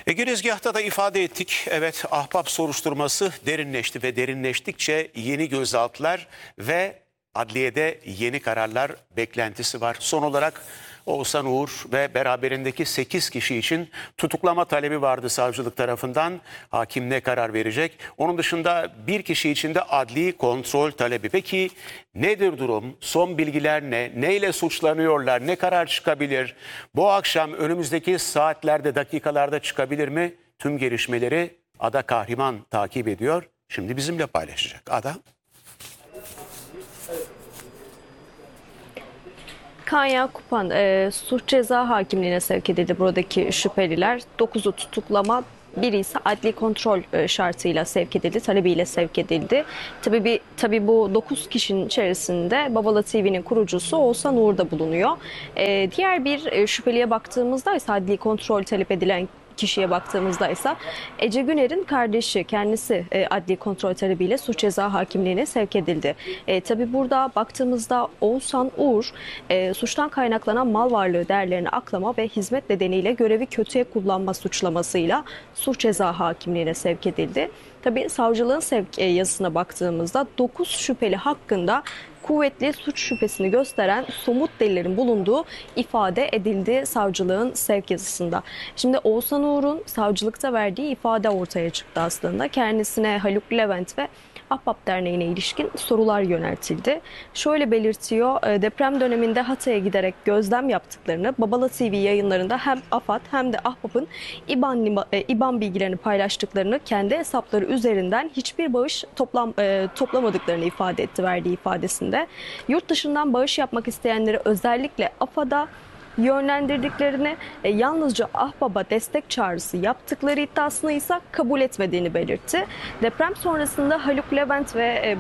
Girizgah'ta da ifade ettik. Evet, ahbap soruşturması derinleşti ve derinleştikçe yeni gözaltılar ve adliyede yeni kararlar beklentisi var. Son olarak Oğuzhan Uğur ve beraberindeki 8 kişi için tutuklama talebi vardı savcılık tarafından. Hakim ne karar verecek? Onun dışında bir kişi için de adli kontrol talebi. Peki nedir durum? Son bilgiler ne? Neyle suçlanıyorlar? Ne karar çıkabilir? Bu akşam önümüzdeki saatlerde, dakikalarda çıkabilir mi? Tüm gelişmeleri Ada Kahraman takip ediyor. Şimdi bizimle paylaşacak. Ada. Kaan Yakupan suç ceza hakimliğine sevk edildi buradaki şüpheliler. 9'u tutuklama, biri ise adli kontrol şartıyla sevk edildi, talebiyle sevk edildi. Tabii bu 9 kişinin içerisinde Babala TV'nin kurucusu Oğuzhan Uğur da bulunuyor. Diğer bir şüpheliye baktığımızda ise adli kontrol talep edilen kişiye baktığımızda ise Ece Güner'in kardeşi, kendisi adli kontrol talebiyle suç ceza hakimliğine sevk edildi. Tabii burada baktığımızda Oğuzhan Uğur suçtan kaynaklanan mal varlığı değerlerini aklama ve hizmet nedeniyle görevi kötüye kullanma suçlamasıyla suç ceza hakimliğine sevk edildi. Tabii savcılığın sevk yazısına baktığımızda 9 şüpheli hakkında kuvvetli suç şüphesini gösteren somut delillerin bulunduğu ifade edildi savcılığın sevk yazısında. Şimdi Oğuzhan Uğur'un savcılıkta verdiği ifade ortaya çıktı aslında. Kendisine Haluk Levent ve Ahbap Derneği'ne ilişkin sorular yöneltildi. Şöyle belirtiyor, deprem döneminde Hatay'a giderek gözlem yaptıklarını, Babala TV yayınlarında hem AFAD hem de Ahbap'ın İBAN bilgilerini paylaştıklarını, kendi hesapları üzerinden hiçbir bağış toplamadıklarını ifade etti verdiği ifadesinde. Yurt dışından bağış yapmak isteyenleri özellikle AFAD'a yönlendirdiklerini, yalnızca Ahbap'a destek çağrısı yaptıkları iddiasını ise kabul etmediğini belirtti. Deprem sonrasında Haluk Levent ve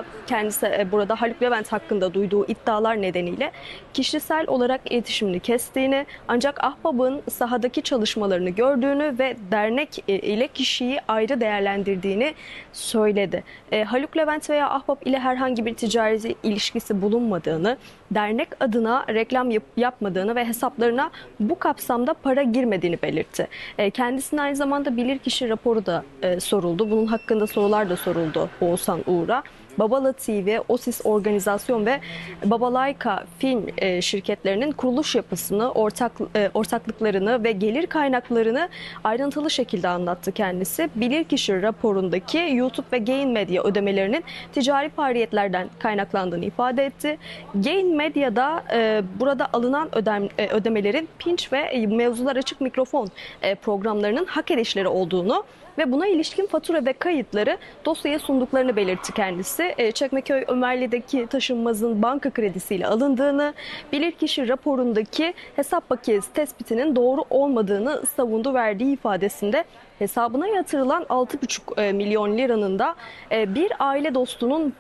burada Haluk Levent hakkında duyduğu iddialar nedeniyle kişisel olarak iletişimini kestiğini, ancak Ahbap'ın sahadaki çalışmalarını gördüğünü ve dernek ile kişiyi ayrı değerlendirdiğini söyledi. Haluk Levent veya Ahbap ile herhangi bir ticari ilişkisi bulunmadığını, dernek adına reklam yapmadığını ve hesaplarına bu kapsamda para girmediğini belirtti. Kendisine aynı zamanda bilirkişi raporu da soruldu. Bunun hakkında sorular da soruldu Oğuzhan Uğur'a. Babala TV, OSİS Organizasyon ve Babalayka Film şirketlerinin kuruluş yapısını, ortaklıklarını ve gelir kaynaklarını ayrıntılı şekilde anlattı kendisi. Bilirkişi raporundaki YouTube ve Gain Medya ödemelerinin ticari faaliyetlerden kaynaklandığını ifade etti. Gain Medya'da burada alınan ödemelerin Pinç ve Mevzular Açık Mikrofon programlarının hak edişleri olduğunu ve buna ilişkin fatura ve kayıtları dosyaya sunduklarını belirtti kendisi. Çekmeköy Ömerli'deki taşınmazın banka kredisiyle alındığını, bilirkişi raporundaki hesap bakiyesi tespitinin doğru olmadığını savundu verdiği ifadesinde. Hesabına yatırılan 6,5 milyon liranın da bir aile dostundan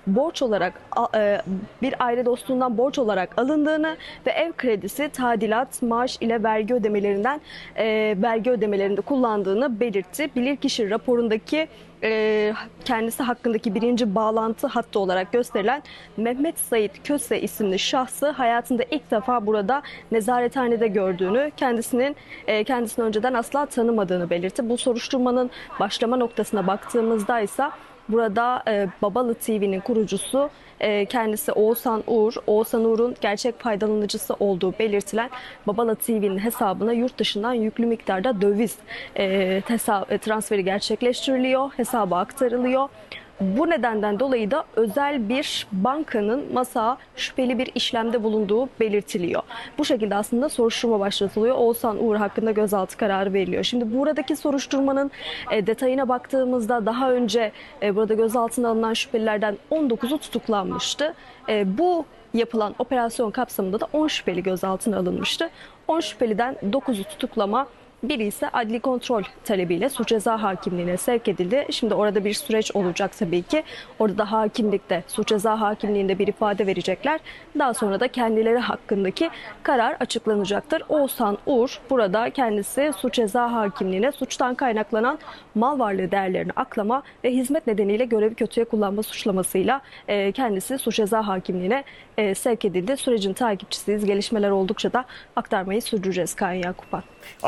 borç olarak alındığını ve ev kredisi, tadilat, maaş ile vergi ödemelerinde kullandığını belirtti. Bilirkişi raporundaki kendisi hakkındaki birinci bağlantı hattı olarak gösterilen Mehmet Sait Köse isimli şahsı hayatında ilk defa burada nezarethanede gördüğünü, kendisini önceden asla tanımadığını belirtti. Bu soruşturmanın başlama noktasına baktığımızda ise burada Babala TV'nin kurucusu kendisi Oğuzhan Uğur. Oğuzhan Uğur'un gerçek faydalanıcısı olduğu belirtilen Babala TV'nin hesabına yurt dışından yüklü miktarda döviz transferi gerçekleştiriliyor, hesaba aktarılıyor. Bu nedenden dolayı da özel bir bankanın masaya şüpheli bir işlemde bulunduğu belirtiliyor. Bu şekilde aslında soruşturma başlatılıyor. Oğuzhan Uğur hakkında gözaltı kararı veriliyor. Şimdi buradaki soruşturmanın detayına baktığımızda daha önce burada gözaltına alınan şüphelilerden 19'u tutuklanmıştı. Bu yapılan operasyon kapsamında da 10 şüpheli gözaltına alınmıştı. 10 şüpheliden 9'u tutuklama, biri ise adli kontrol talebiyle suç ceza hakimliğine sevk edildi. Şimdi orada bir süreç olacak tabii ki. Orada da hakimlikte, suç ceza hakimliğinde bir ifade verecekler. Daha sonra da kendileri hakkındaki karar açıklanacaktır. Oğuzhan Uğur burada kendisi suç ceza hakimliğine suçtan kaynaklanan mal varlığı değerlerini aklama ve hizmet nedeniyle görevi kötüye kullanma suçlamasıyla kendisi suç ceza hakimliğine sevk edildi. Sürecin takipçisiyiz. Gelişmeler oldukça da aktarmayı sürdüreceğiz Kaan Yakupan. Ada Kahraman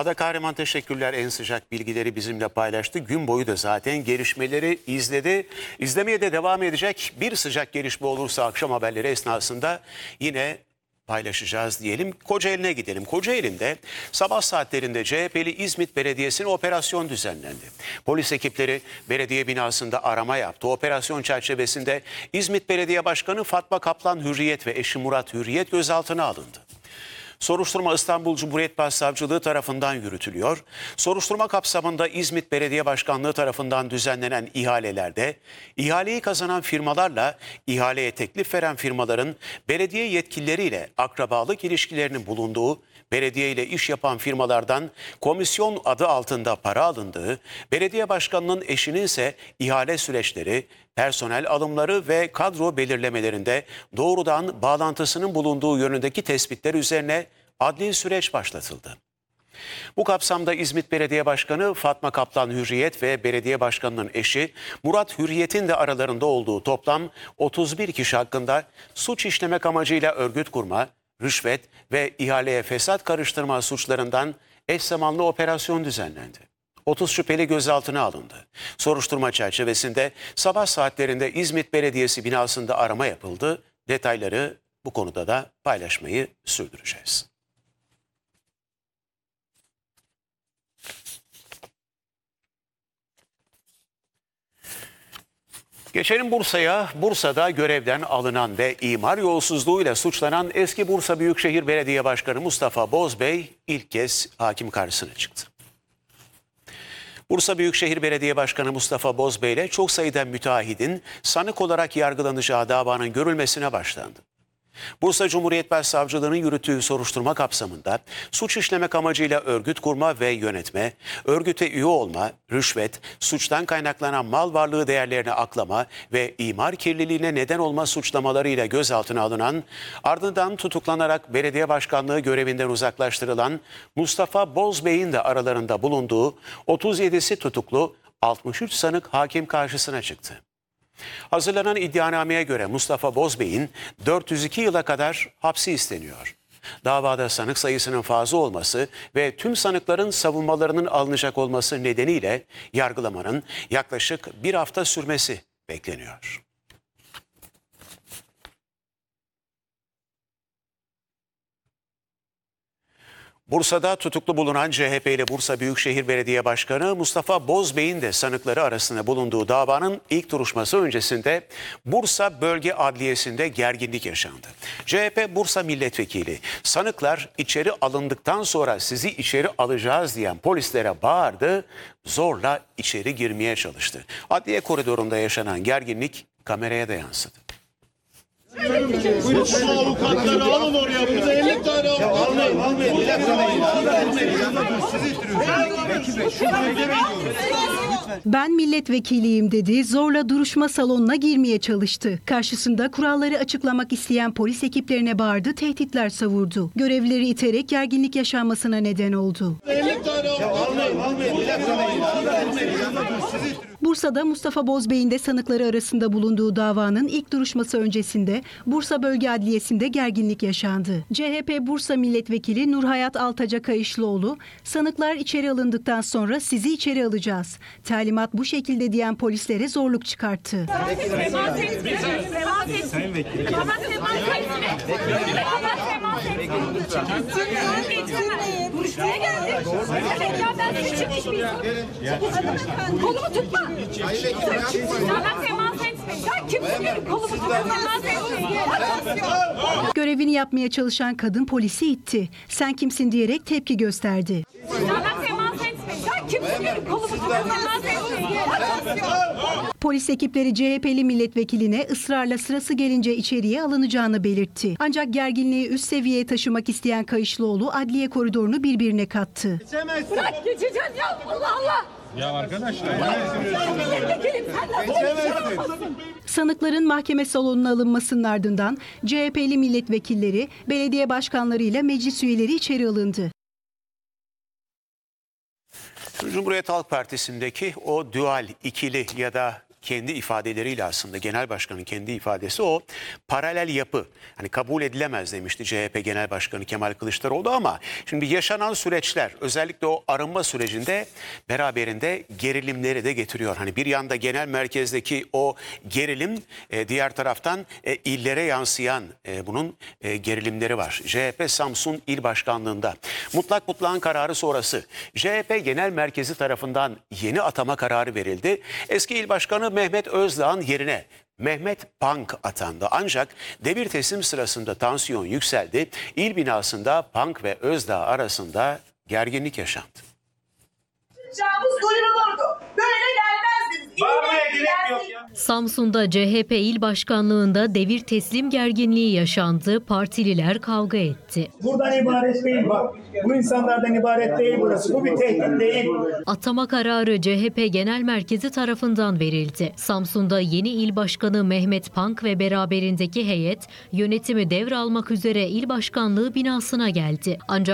Süleyman teşekkürler, en sıcak bilgileri bizimle paylaştı. Gün boyu da zaten gelişmeleri izledi. İzlemeye de devam edecek. Bir sıcak gelişme olursa akşam haberleri esnasında yine paylaşacağız diyelim. Kocaeli'ne gidelim. Kocaeli'nde sabah saatlerinde CHP'li İzmit Belediyesi'ne operasyon düzenlendi. Polis ekipleri belediye binasında arama yaptı. Operasyon çerçevesinde İzmit Belediye Başkanı Fatma Kaplan Hürriyet ve eşi Murat Hürriyet gözaltına alındı. Soruşturma İstanbul Cumhuriyet Başsavcılığı tarafından yürütülüyor. Soruşturma kapsamında İzmit Belediye Başkanlığı tarafından düzenlenen ihalelerde ihaleyi kazanan firmalarla ihaleye teklif veren firmaların belediye yetkilileriyle akrabalık ilişkilerinin bulunduğu, belediye ile iş yapan firmalardan komisyon adı altında para alındığı, belediye başkanının eşinin ise ihale süreçleri, personel alımları ve kadro belirlemelerinde doğrudan bağlantısının bulunduğu yönündeki tespitler üzerine adli süreç başlatıldı. Bu kapsamda İzmit Belediye Başkanı Fatma Kaplan Hürriyet ve belediye başkanının eşi Murat Hürriyet'in de aralarında olduğu toplam 31 kişi hakkında suç işlemek amacıyla örgüt kurma, rüşvet ve ihaleye fesat karıştırma suçlarından eş zamanlı operasyon düzenlendi. 30 şüpheli gözaltına alındı. Soruşturma çerçevesinde sabah saatlerinde İzmit Belediyesi binasında arama yapıldı. Detayları bu konuda da paylaşmayı sürdüreceğiz. Geçelim Bursa'ya. Bursa'da görevden alınan ve imar yolsuzluğuyla suçlanan eski Bursa Büyükşehir Belediye Başkanı Mustafa Bozbey ilk kez hakim karşısına çıktı. Bursa Büyükşehir Belediye Başkanı Mustafa Bozbey ile çok sayıda müteahhidin sanık olarak yargılanacağı davanın görülmesine başlandı. Bursa Cumhuriyet Başsavcılığı'nın yürüttüğü soruşturma kapsamında suç işlemek amacıyla örgüt kurma ve yönetme, örgüte üye olma, rüşvet, suçtan kaynaklanan mal varlığı değerlerini aklama ve imar kirliliğine neden olma suçlamalarıyla gözaltına alınan, ardından tutuklanarak belediye başkanlığı görevinden uzaklaştırılan Mustafa Bozbey'in de aralarında bulunduğu 37'si tutuklu 63 sanık hakim karşısına çıktı. Hazırlanan iddianameye göre Mustafa Bozbey'in 402 yıla kadar hapsi isteniyor. Davada sanık sayısının fazla olması ve tüm sanıkların savunmalarının alınacak olması nedeniyle yargılamanın yaklaşık bir hafta sürmesi bekleniyor. Bursa'da tutuklu bulunan CHP'li Bursa Büyükşehir Belediye Başkanı Mustafa Bozbey'in de sanıkları arasında bulunduğu davanın ilk duruşması öncesinde Bursa Bölge Adliyesi'nde gerginlik yaşandı. CHP Bursa Milletvekili sanıklar içeri alındıktan sonra sizi içeri alacağız diyen polislere bağırdı, zorla içeri girmeye çalıştı. Adliye koridorunda yaşanan gerginlik kameraya da yansıdı. Bütün avukatları alın oraya. Burada 50 tane avukat var. Ben milletvekiliyim dedi, zorla duruşma salonuna girmeye çalıştı. Karşısında kuralları açıklamak isteyen polis ekiplerine bağırdı, tehditler savurdu. Görevlileri iterek gerginlik yaşanmasına neden oldu. 50 tane Bursa'da Mustafa Bozbey'in de sanıkları arasında bulunduğu davanın ilk duruşması öncesinde Bursa Bölge Adliyesi'nde gerginlik yaşandı. CHP Bursa Milletvekili Nurhayat Altaca Kayışlıoğlu, sanıklar içeri alındıktan sonra sizi içeri alacağız, talimat bu şekilde diyen polislere zorluk çıkarttı. Kolumu tutma. Ben temas etmeyin. Ya kimsin? Kolumu tutma. Temas etmeyin. Görevini yapmaya çalışan kadın polisi itti. Sen kimsin diyerek tepki gösterdi. Ben temas etmeyin. Ya kimsin? Kolumu tutma. Temas etmeyin. Polis ekipleri CHP'li milletvekiline ısrarla sırası gelince içeriye alınacağını belirtti. Ancak gerginliği üst seviyeye taşımak isteyen Kayışlıoğlu adliye koridorunu birbirine kattı. Bırak geçeceğim ya. Allah Allah. Ya arkadaşlar. Sanıkların mahkeme salonuna alınmasının ardından CHP'li milletvekilleri, belediye başkanlarıyla meclis üyeleri içeri alındı. Cumhuriyet Halk Partisi'ndeki o dual ikili ya da kendi ifadeleriyle aslında genel başkanın kendi ifadesi o paralel yapı. Hani kabul edilemez demişti CHP Genel Başkanı Kemal Kılıçdaroğlu ama şimdi yaşanan süreçler özellikle o arınma sürecinde beraberinde gerilimleri de getiriyor. Hani bir yanda genel merkezdeki o gerilim diğer taraftan illere yansıyan bunun gerilimleri var. CHP Samsun İl Başkanlığı'nda mutlağın kararı sonrası CHP Genel Merkezi tarafından yeni atama kararı verildi. Eski İl Başkanı Mehmet Özdağ'ın yerine Mehmet Pank atandı. Ancak devir teslim sırasında tansiyon yükseldi. İl binasında Pank ve Özdağ arasında gerginlik yaşandı. Yapacağımız duyurulurdu. Böyle gelmezdiniz. Samsun'da CHP İl Başkanlığı'nda devir teslim gerginliği yaşandı. Partililer kavga etti. Buradan ibaret değil bak. Bu insanlardan ibaret değil burası. Bu bir tehdit değil. Atama kararı CHP Genel Merkezi tarafından verildi. Samsun'da yeni il başkanı Mehmet Pank ve beraberindeki heyet yönetimi devralmak üzere il başkanlığı binasına geldi. Ancak